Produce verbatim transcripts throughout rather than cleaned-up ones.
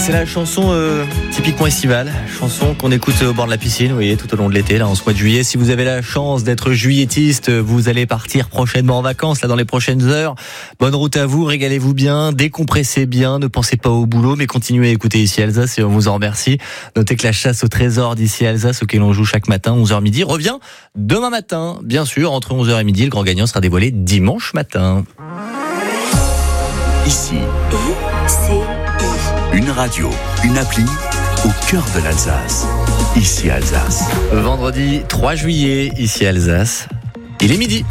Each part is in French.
C'est la chanson euh, typiquement estivale, chanson qu'on écoute au bord de la piscine, vous voyez, tout au long de l'été, là, en ce mois de juillet. Si vous avez la chance d'être juillettiste, vous allez partir prochainement en vacances, là, dans les prochaines heures. Bonne route à vous, régalez-vous bien, décompressez bien, ne pensez pas au boulot, mais continuez à écouter Ici Alsace et on vous en remercie. Notez que la chasse au trésor d'Ici Alsace, auquel on joue chaque matin, onze heures midi, revient demain matin. Bien sûr, entre onze heures et midi, le grand gagnant sera dévoilé dimanche matin. Ici, c'est une radio, une appli au cœur de l'Alsace. Ici Alsace. Vendredi trois juillet, Ici Alsace. Il est midi.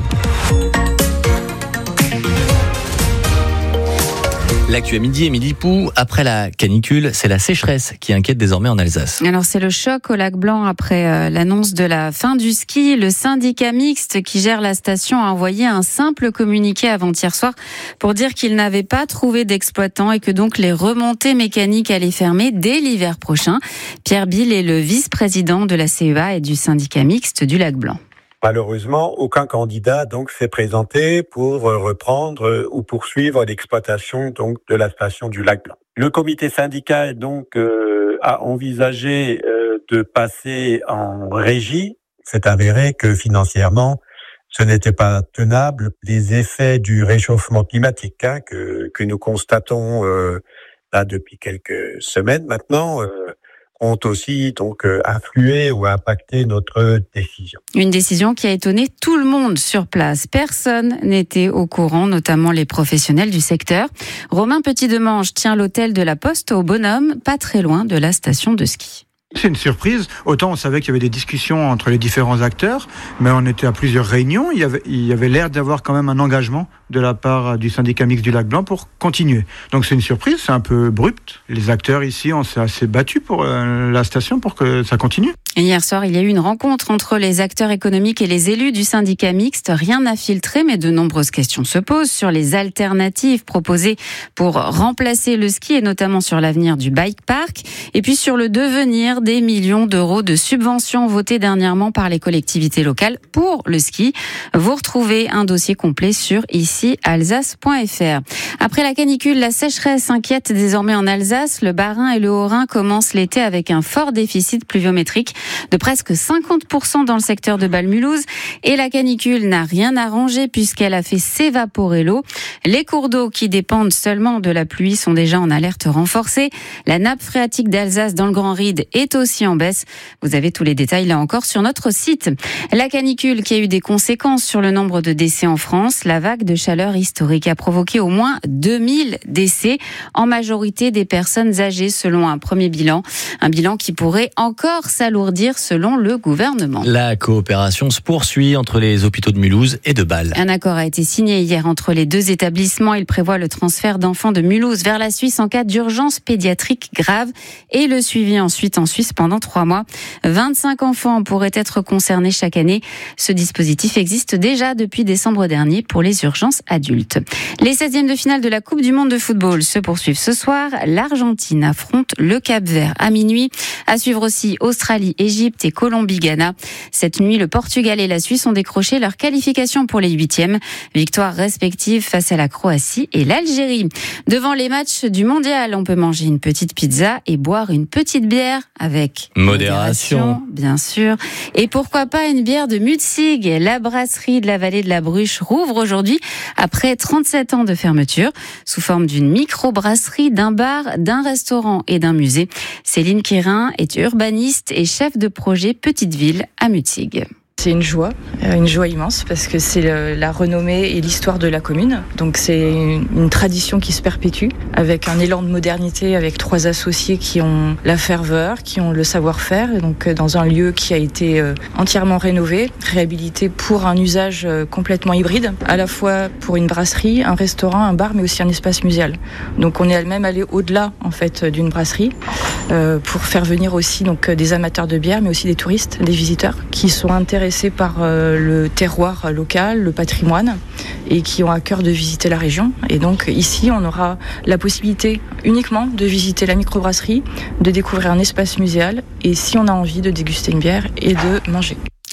L'actu à midi, Émilie Pou. Après la canicule, c'est la sécheresse qui inquiète désormais en Alsace. Alors c'est le choc au lac Blanc après euh, l'annonce de la fin du ski. Le syndicat mixte qui gère la station a envoyé un simple communiqué avant-hier soir pour dire qu'il n'avait pas trouvé d'exploitant et que donc les remontées mécaniques allaient fermer dès l'hiver prochain. Pierre Bill est le vice-président de la C E A et du syndicat mixte du lac Blanc. Malheureusement, aucun candidat donc s'est présenté pour reprendre ou poursuivre l'exploitation donc de la station du Lac Blanc. Le comité syndical donc euh, a envisagé euh, de passer en régie. C'est avéré que financièrement, ce n'était pas tenable. Les effets du réchauffement climatique hein, que que nous constatons euh, là depuis quelques semaines maintenant. Euh, ont aussi donc euh, influé ou impacté notre décision. Une décision qui a étonné tout le monde sur place. Personne n'était au courant, notamment les professionnels du secteur. Romain Petit-Demange tient l'hôtel de la Poste au Bonhomme, pas très loin de la station de ski. C'est une surprise. Autant on savait qu'il y avait des discussions entre les différents acteurs, mais on était à plusieurs réunions. Il y avait, il y avait l'air d'avoir quand même un engagement de la part du syndicat mixte du Lac Blanc pour continuer. Donc c'est une surprise, c'est un peu abrupt. Les acteurs ici, on s'est assez battus pour euh, la station pour que ça continue. Et hier soir, il y a eu une rencontre entre les acteurs économiques et les élus du syndicat mixte. Rien n'a filtré, mais de nombreuses questions se posent sur les alternatives proposées pour remplacer le ski et notamment sur l'avenir du bike park et puis sur le devenir des millions d'euros de subventions votées dernièrement par les collectivités locales pour le ski. Vous retrouvez un dossier complet sur ici alsace point f r. Après la canicule, la sécheresse inquiète désormais en Alsace. Le Bas-Rhin et le Haut-Rhin commencent l'été avec un fort déficit pluviométrique de presque cinquante pour cent dans le secteur de Bâle-Mulhouse. Et la canicule n'a rien arrangé puisqu'elle a fait s'évaporer l'eau. Les cours d'eau qui dépendent seulement de la pluie sont déjà en alerte renforcée. La nappe phréatique d'Alsace dans le Grand Ride est aussi en baisse. Vous avez tous les détails là encore sur notre site. La canicule qui a eu des conséquences sur le nombre de décès en France. La vague de chaleur historique a provoqué au moins deux mille décès, en majorité des personnes âgées selon un premier bilan. Un bilan qui pourrait encore s'alourdir selon le gouvernement. La coopération se poursuit entre les hôpitaux de Mulhouse et de Bâle. Un accord a été signé hier entre les deux établissements. Il prévoit le transfert d'enfants de Mulhouse vers la Suisse en cas d'urgence pédiatrique grave et le suivi ensuite en Suisse pendant trois mois. vingt-cinq enfants pourraient être concernés chaque année. Ce dispositif existe déjà depuis décembre dernier pour les urgences adultes. Les seizièmes de finale de la Coupe du Monde de football se poursuivent ce soir. L'Argentine affronte le Cap-Vert à minuit. À suivre aussi Australie, Égypte et Colombie-Ghana. Cette nuit, le Portugal et la Suisse ont décroché leur qualification pour les huitièmes. Victoires respectives face à la Croatie et l'Algérie. Devant les matchs du mondial, on peut manger une petite pizza et boire une petite bière avec modération, modération bien sûr. Et pourquoi pas une bière de Mutzig. La brasserie de la vallée de la Bruche rouvre aujourd'hui après trente-sept ans de fermeture sous forme d'une micro-brasserie, d'un bar, d'un restaurant et d'un musée. Céline Quérin est urbaniste et chef de projet Petite Ville à Mutzig. C'est une joie, une joie immense parce que c'est la renommée et l'histoire de la commune. Donc c'est une tradition qui se perpétue avec un élan de modernité, avec trois associés qui ont la ferveur, qui ont le savoir-faire. Et donc dans un lieu qui a été entièrement rénové, réhabilité pour un usage complètement hybride, à la fois pour une brasserie, un restaurant, un bar, mais aussi un espace muséal. Donc on est même allé au-delà en fait d'une brasserie euh, pour faire venir aussi donc des amateurs de bière, mais aussi des touristes, des visiteurs qui sont intéressés par euh, le terroir local, le patrimoine et qui ont à cœur de visiter la région. Et donc ici, on aura la possibilité uniquement de visiter la microbrasserie, de découvrir un espace muséal et si on a envie de déguster une bière et de manger.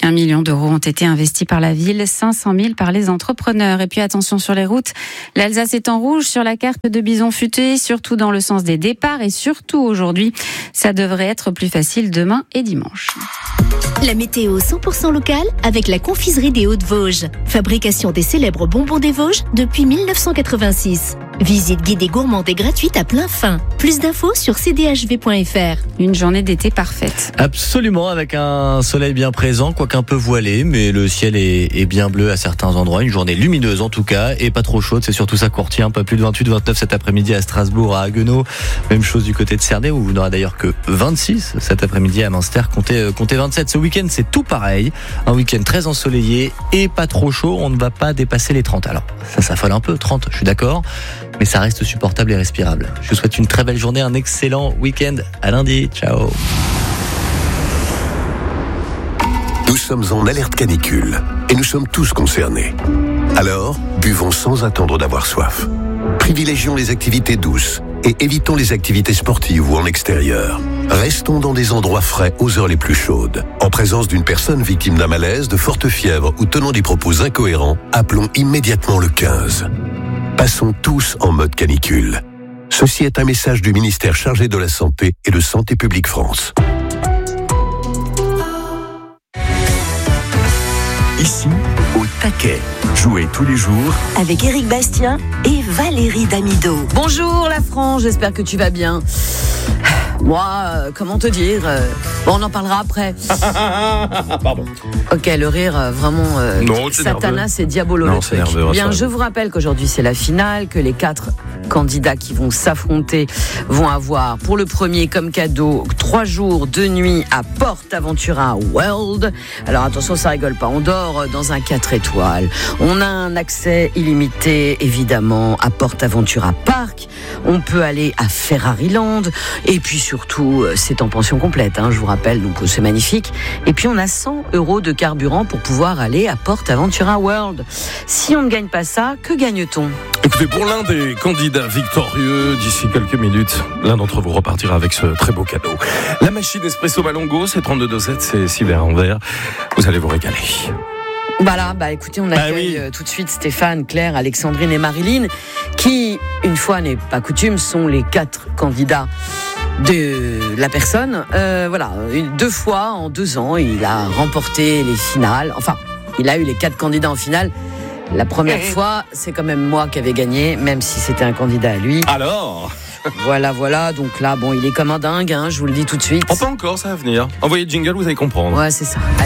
Un million d'euros ont été investis par la ville, cinq cent mille par les entrepreneurs. Et puis attention sur les routes, l'Alsace est en rouge sur la carte de Bison Futé, surtout dans le sens des départs et surtout aujourd'hui. Ça devrait être plus facile demain et dimanche. La météo cent pour cent locale avec la confiserie des Hauts-de-Vosges. Fabrication des célèbres bonbons des Vosges depuis mille neuf cent quatre-vingt-six. Visite guidée gourmande et gratuite à plein fin. Plus d'infos sur c d h v point f r. Une journée d'été parfaite. Absolument, avec un soleil bien présent, quoique un peu voilé, mais le ciel est, est bien bleu à certains endroits. Une journée lumineuse en tout cas, et pas trop chaude. C'est surtout ça qu'on retient. Pas plus de vingt-huit vingt-neuf cet après-midi à Strasbourg, à Haguenau. Même chose du côté de Cernay, où vous n'aurez d'ailleurs que vingt-six cet après-midi à Münster. Comptez, comptez vingt-sept. Ce week-end, c'est tout pareil. Un week-end très ensoleillé et pas trop chaud. On ne va pas dépasser les trente. Alors, ça s'affole un peu, trente, je suis d'accord. Mais ça reste supportable et respirable. Je vous souhaite une très belle journée, un excellent week-end. À lundi. Ciao. Nous sommes en alerte canicule et nous sommes tous concernés. Alors, buvons sans attendre d'avoir soif. Privilégions les activités douces et évitons les activités sportives ou en extérieur. Restons dans des endroits frais aux heures les plus chaudes. En présence d'une personne victime d'un malaise, de forte fièvre ou tenant des propos incohérents, appelons immédiatement le quinze. Passons tous en mode canicule. Ceci est un message du ministère chargé de la Santé et de Santé publique France. Ici, au taquet. Jouez tous les jours avec Éric Bastien et Valérie Damido. Bonjour la France, j'espère que tu vas bien. Moi, euh, comment te dire euh, Bon, on en parlera après. Pardon. Ok, le rire, euh, vraiment, euh, non, c'est Satanas et Diabolo. Non, le c'est truc. nerveux. Bien, ça. je vous rappelle qu'aujourd'hui c'est la finale, que les quatre candidats qui vont s'affronter vont avoir pour le premier comme cadeau trois jours, deux nuits à PortAventura World. Alors attention, ça rigole pas. On dort dans un quatre étoiles. On a un accès illimité, évidemment, à PortAventura Park. On peut aller à Ferrariland. Et puis surtout, c'est en pension complète, hein, je vous rappelle, donc c'est magnifique. Et puis on a cent euros de carburant pour pouvoir aller à PortAventura World. Si on ne gagne pas ça, que gagne-t-on ? Écoutez, pour l'un des candidats victorieux, d'ici quelques minutes, l'un d'entre vous repartira avec ce très beau cadeau. La machine Espresso Malongo, c'est trente-deux dosettes, c'est six verres en verre. Vous allez vous régaler. Voilà, bah écoutez, on accueille bah oui. tout de suite Stéphane, Claire, Alexandrine et Marilyn, qui, une fois n'est pas coutume, sont les quatre candidats de la personne. Euh, voilà, deux fois en deux ans, il a remporté les finales. Enfin, il a eu les quatre candidats en finale. La première fois, c'est quand même moi qui avais gagné, même si c'était un candidat à lui. Alors ? Voilà, voilà. Donc là, bon, il est comme un dingue, hein, je vous le dis tout de suite. Oh, pas encore, ça va venir. Envoyez le jingle, vous allez comprendre. Ouais, c'est ça. Allez.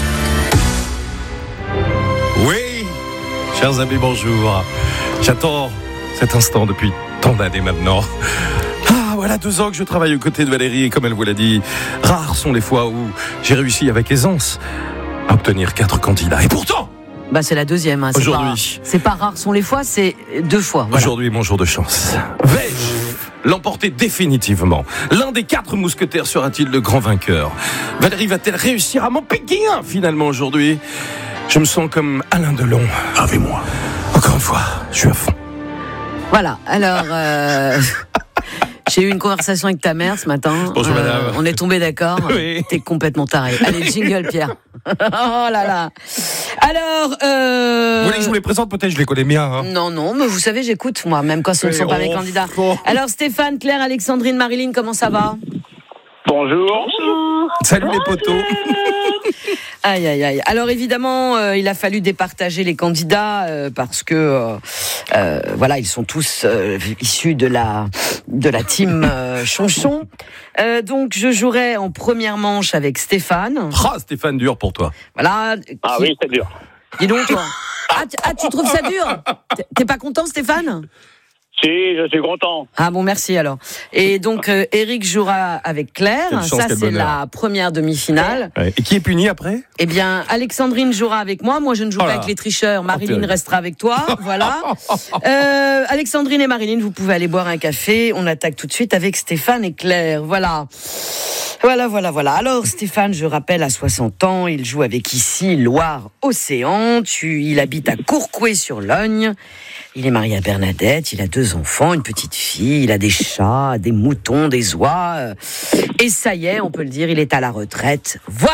Oui, chers amis, bonjour. J'attends cet instant depuis tant d'années maintenant. Ah, voilà deux ans que je travaille aux côtés de Valérie et comme elle vous l'a dit, rares sont les fois où j'ai réussi avec aisance à obtenir quatre candidats. Et pourtant, bah c'est la deuxième. Hein. C'est aujourd'hui, pas, c'est pas rare sont les fois, c'est deux fois. Voilà. Aujourd'hui, mon jour de chance. Vais-je l'emporter définitivement? L'un des quatre mousquetaires sera-t-il le grand vainqueur? Valérie va-t-elle réussir à m'en piquer un finalement aujourd'hui? Je me sens comme Alain Delon. Avec moi. Encore une fois, je suis à fond. Voilà, alors... Euh... J'ai eu une conversation avec ta mère ce matin. Bonjour euh, madame. On est tombé d'accord. Oui. T'es complètement taré. Allez, jingle Pierre. Oh là là. Alors, euh... vous voulez que je vous les présente peut-être? Je les connais bien. Hein. Non, non, mais vous savez, j'écoute moi, même quand ce ne sont pas oh, mes candidats. Oh. Alors Stéphane, Claire, Alexandrine, Marilyn, comment ça va? Bonjour. Bonjour. Salut les potos. Aïe, aïe, aïe. Alors évidemment, euh, il a fallu départager les candidats euh, parce que euh, euh, voilà, ils sont tous euh, issus de la de la team euh, Chonchon. Euh, donc je jouerai en première manche avec Stéphane. Ah, Stéphane, dur pour toi. Voilà. Ah qui... oui, c'est dur. Dis donc toi. Ah, t- ah, tu trouves ça dur? T'es pas content, Stéphane? Si, je suis content. Ah bon, merci alors. Et donc, euh, Éric jouera avec Claire. Ça, c'est la première demi-finale. Ouais. Et qui est puni après? Eh bien, Alexandrine jouera avec moi. Moi, je ne joue oh pas avec les tricheurs. Marilyn restera avec toi. Voilà. Euh, Alexandrine et Marilyn, vous pouvez aller boire un café. On attaque tout de suite avec Stéphane et Claire. Voilà. Voilà, voilà, voilà. Alors, Stéphane, je rappelle, à soixante ans, il joue avec ici Loire-Océan. Tu, il habite à Courcouët-sur-Logne. Il est marié à Bernadette, il a deux enfants, une petite fille, il a des chats, des moutons, des oies. Et ça y est, on peut le dire, il est à la retraite. Voilà.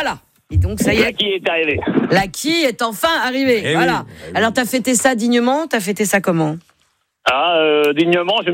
Et donc, ça y est. La qui est arrivé. La qui est enfin arrivée. Eh voilà. oui. Alors, t'as fêté ça dignement, t'as fêté ça comment? Ah, euh, dignement, je